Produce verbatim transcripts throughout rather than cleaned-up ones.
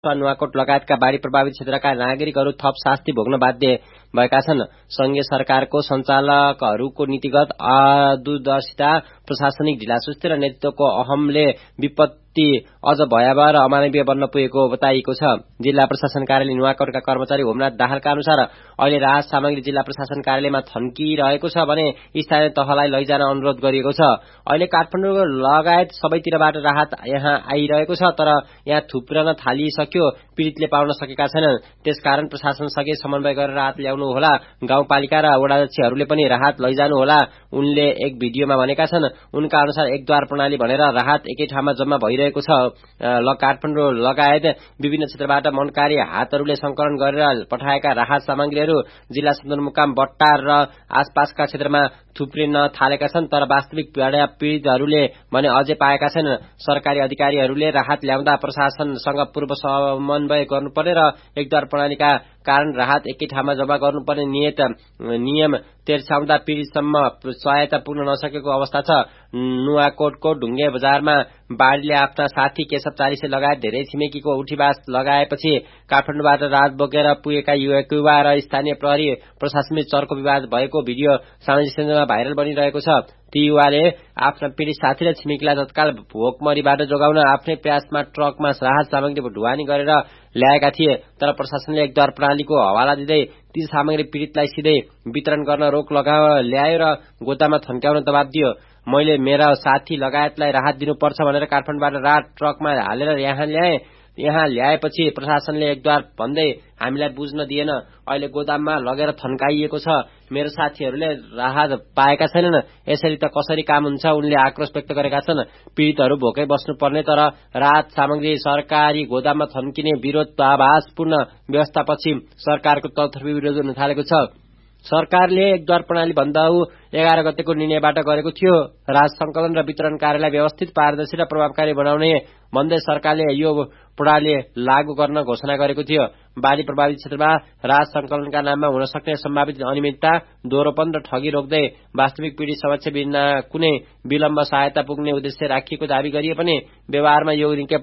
नुवाकोट लगायतका बाढी प्रभावित क्षेत्रका नागरिकहरू थप शास्ति भोग्न बाध्य भएका छन्। संघीय सरकारको सञ्चालकहरूको नीतिगत अदूरदर्शिता, प्रशासनिक ढिलासुस्ती र नेतृत्वको अहमले विपत्ति अझ भयावह र अमानवीय बन्न पुगेको बताइएको छ। जिल्ला प्रशासन कार्यालय नुवाकोटका कर्मचारी होमनाथ दाहालका अनुसार अहिले राहत सामग्री जिल्ला प्रशासन कार्यालयमा थन्किरहेको छ भने स्थानीय तहलाई लैजान अनुरोध गरिएको छ। अहिले काठमाडौँ लगायत सबैतिरबाट राहत यहाँ आइरहेको छ, तर यहाँ थुप्रन थालिसक्यो, पीडितले पाउन सकेका छैनन्। त्यसकारण प्रशासन सके समन्वय गरेर राहत ल्याउनु होला। गाउँपालिका र वडाध्यक्षहरूले पनि राहत लैजानु होला, उनले एक भिडियोमा भनेका छन्। उनका अनुसार एकद्वार प्रणाली भनेर राहत एकै ठाउँमा जम्मा भइरहेको छ। काठमाडौँ लगायत विभिन्न क्षेत्रबाट मनकारी हातहरूले संकलन गरेर पठाएका राहत सामग्रीहरू जिल्ला सदरमुकाम बट्टार र आसपासका क्षेत्रमा थुप्रिन थालेका छन्, तर वास्तविक पीडितहरूले भने अझै पाएका छैनन्। सरकारी अधिकारीहरूले राहत ल्याउँदा प्रशासनसँग पूर्व समन्वय गर्नुपर्ने र एकद्वार प्रणालीका कारण राहत एकै ठाउँमा जम्मा गर्नुपर्ने नियत नियम तेर्साउँदा पीडितसम्म सहायता पुग्न नसकेको अवस्था छ। नुवाकोटको ढुङ्गे बजारमा बाढीले आफ्ना साथी केशव चालिसे लगायत धेरै छिमेकीको उठीवास लगाएपछि काठमाडौँबाट राहत बोकेर पुगेका युवा र स्थानीय प्रहरी प्रशासनले चर्को विवाद भएको भिडियो सामाजिक सञ्जालमा भाइरल बनिरहेको छ। ती युवाले आफ्ना पीडित साथी र छिमेकीलाई तत्काल भोकमरीबाट जोगाउन आफ्नै प्रयासमा ट्रकमा राहत सामग्री ढुवानी गरेर ल्याएका थिए, तर प्रशासनले एकद्वार प्रणालीको हवाला दिँदै ती सामग्री पीडितलाई सिधै वितरण गर्न रोक लगा ल्यायो र गोदाममा थन्क्याउन दबाब दियो। मैले मेरा साथी लगायतलाई राहत दिनुपर्छ भनेर काठमाडौँबाट राहत ट्रकमा हालेर यहाँ ल्याए। यहाँ ल्याएपछि प्रशासनले एकद्वार भन्दै हामीलाई बुझ्न दिएन। अहिले गोदाममा लगेर थन्काइएको छ। मेरो साथीहरूले राहत पाएका छैनन्, यसरी त कसरी काम हुन्छ, उनले आक्रोश व्यक्त गरेका छन्। पीडितहरू भोकै बस्नुपर्ने, तर राहत सामग्री सरकारी गोदाममा थन्किने विरोधाभासपूर्ण व्यवस्थापछि सरकारको तर्फी विरोध हुन थालेको छ। सरकारले एकद्वार प्रणाली भन्दा एघार गतेको निर्णयबाट गरेको थियो। राहत संकलन र वितरण कार्यलाई व्यवस्थित, पारदर्शी र प्रभावकारी बनाउने भन्दै सरकारले यो प्रणाली लागू गर्न घोषणा गरेको थियो। बाढी प्रभावित क्षेत्रमा राहत संकलनका नाममा हुन सक्ने सम्भावित अनियमितता, दोहोरोपन र ठगी रोक्दै वास्तविक पीडित समक्ष बिना कुनै विलम्ब सहायता पुग्ने उद्देश्य राखिएको दावी गरिए पनि व्यवहारमा यो निकै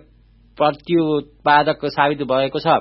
प्रत्युत्पादक साबित भएको छ।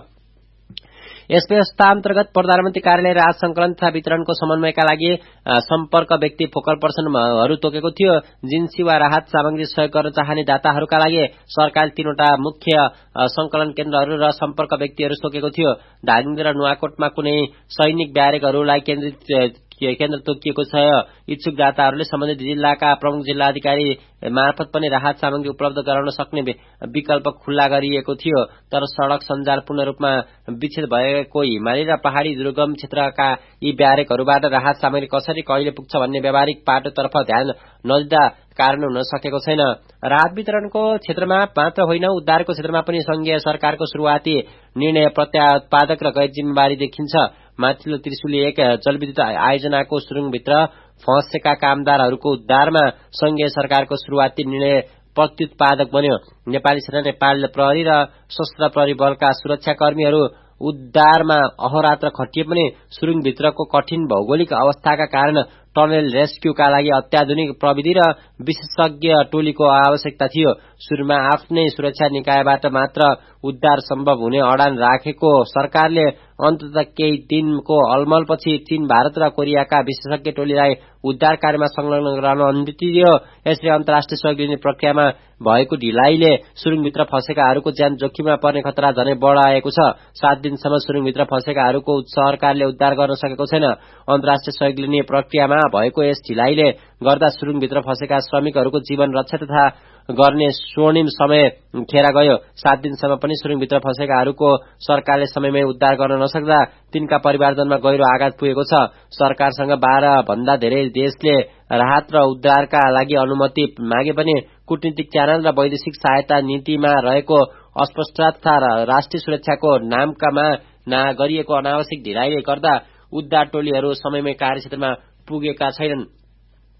यस व्यवस्था अन्तर्गत प्रधानमन्त्री कार्यालय राहत संकलन तथा वितरणको समन्वयका लागि सम्पर्क व्यक्ति फोकल पर्सनहरू तोकेको थियो। जिन्सी वा राहत सामग्री सहयोग गर्न चाहने दाताहरूका लागि सरकारले तीनवटा मुख्य संकलन केन्द्रहरू र सम्पर्क व्यक्तिहरू तोकेको थियो। धादिङ र नुवाकोटमा कुनै सैनिक ब्यारेकहरूलाई केन्द्रित केन्द्र तोकिएको छ। इच्छुक दाताहरूले सम्बन्धित जिल्लाका प्रमुख जिल्ला अधिकारी मार्फत पनि राहत सामग्री उपलब्ध गराउन सक्ने विकल्प खुल्ला गरिएको थियो, तर सड़क सञ्जाल पूर्ण रूपमा विच्छेद भएको हिमाली र पहाड़ी दुर्गम क्षेत्रका यी ब्यारेकहरूबाट राहत सामग्री कसरी कहिले पुग्छ भन्ने व्यावहारिक पाटोतर्फ ध्यान नदिँदा कारण हुन सकेको छैन। राहत वितरणको क्षेत्रमा मात्र होइन, उद्धारको क्षेत्रमा पनि संघीय सरकारको शुरूआती निर्णय प्रत्यात्पादक र गैर जिम्मेवारी देखिन्छ। माथिल्लो त्रिशुली एक जलविद्युत आयोजनाको सुरुङभित्र फँसेका कामदारहरूको उद्धारमा संघीय सरकारको शुरूआती निर्णय प्रत्युत्पादक बन्यो। नेपाली सेना, नेपाल प्रहरी र सशस्त्र प्रहरी बलका सुरक्षाकर्मीहरू उद्धारमा अहोरात्र खटिए पनि सुरुङभित्रको कठिन भौगोलिक अवस्थाका कारण टनेल रेस्क्यूका लागि अत्याधुनिक प्रविधि र विशेषज्ञ टोलीको आवश्यकता थियो। सुरुमा आफ्नै सुरक्षा निकायबाट मात्र उद्धार सम्भव हुने अडान राखेको सरकारले अन्ततः केही दिनको अलमलपछि चीन, भारत र कोरियाका विशेषज्ञ टोलीलाई उद्धार कार्यमा संलग्न गराउन अनुमति दियो। यसले अन्तर्राष्ट्रिय सहयोग लिने प्रक्रियामा भएको ढिलाइले सुरुङभित्र फँसेकाहरूको ज्यान जोखिममा पर्ने खतरा झनै बढाएको छ। सात दिनसम्म सुरुङभित्र फँसेकाहरूको सरकारले उद्धार गर्न सकेको छैन। अन्तर्राष्ट्रिय सहयोग लिने प्रक्रियामा भएको यस ढिलाइले गर्दा सुरुङभित्र फँसेका श्रमिकहरूको जीवन रक्षा तथा गर्ने स्वर्णिम समय खेर गयो। सात दिनसम्म पनि सुरुङभित्र फँसेकाहरूको सरकारले समयमै उद्धार गर्न नसक्दा तिनका परिवारजनमा गहिरो आघात पुगेको छ। सरकारसँग बाह्र भन्दा धेरै देशले राहत र उद्धारका लागि अनुमति मागे पनि कूटनीतिक च्यानल र वैदेशिक सहायता नीतिमा रहेको अस्पष्टता तथा राष्ट्रिय सुरक्षाको नामकामा गरिएको अनावश्यक ढिलाइले गर्दा उद्धार टोलीहरू समयमै कार्यक्षेत्रमा पुगेका छैनन्।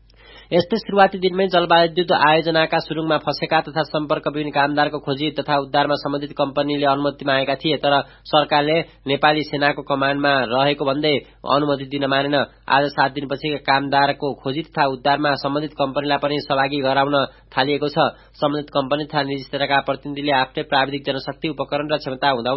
यस्तै सुरुवाती दिनमै जलविद्युत आयोजनाका सुरुङमा फँसेका तथा सम्पर्कविहीन कामदारको खोजी तथा उद्धारमा सम्बन्धित कम्पनीले अनुमति मागेका थिए, तर सरकारले नेपाली सेनाको कमान्डमा रहेको भन्दै अनुमति दिन मानेन। आज सात दिनपछि कामदारको खोजी तथा उद्धारमा सम्बन्धित कम्पनीलाई पनि सहभागी गराउन थालिएको छ। सम्बन्धित कम्पनी तथा निजी क्षेत्रका प्रतिनिधिले आफ्नै प्राविधिक जनशक्ति, उपकरण र क्षमता हुँदा